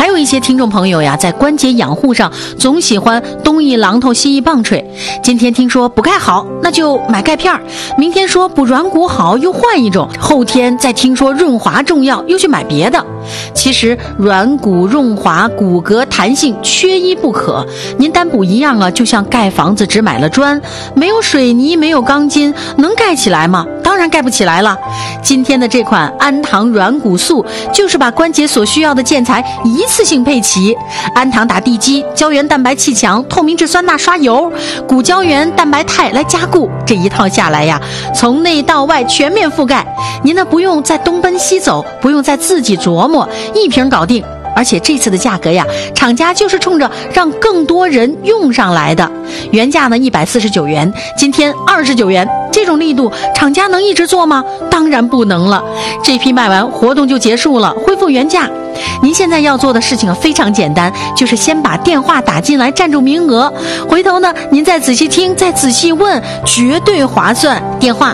还有一些听众朋友呀，在关节养护上总喜欢东一榔头西一棒槌。今天听说补钙好，那就买钙片；明天说补软骨好，又换一种；后天再听说润滑重要，又去买别的。其实软骨润滑、骨骼弹性缺一不可。您单补一样啊，就像盖房子只买了砖，没有水泥，没有钢筋，能盖起来吗？当然盖不起来了。今天的这款安堂软骨素就是把关节所需要的建材一次性配齐。安堂打地基，胶原蛋白气墙，透明质酸钠刷油，骨胶原蛋白肽来加固，这一套下来呀，从内到外全面覆盖。您呢不用再东奔西走，不用再自己琢磨，一瓶搞定。而且这次的价格呀，厂家就是冲着让更多人用上来的。原价呢149元，今天29元，这种力度厂家能一直做吗？当然不能了。这批卖完活动就结束了，恢复原价。您现在要做的事情非常简单，就是先把电话打进来占住名额，回头呢您再仔细听，再仔细问，绝对划算。电话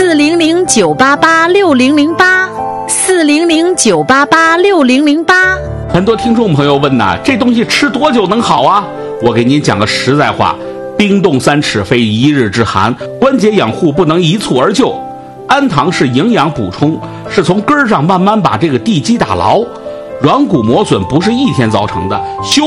400-988-6008，400-988-6008。 很多听众朋友问呐，这东西吃多久能好啊？我给您讲个实在话，冰冻3尺非一日之寒，关节养护不能一蹴而就。安堂是营养补充，是从根儿上慢慢把这个地基打牢。软骨磨损不是一天造成的，修